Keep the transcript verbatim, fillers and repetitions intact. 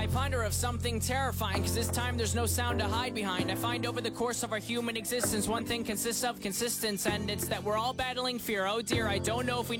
I ponder of something terrifying, cause this time there's no sound to hide behind. I find over the course of our human existence, one thing consists of consistence, and it's that we're all battling fear. Oh dear, I don't know if we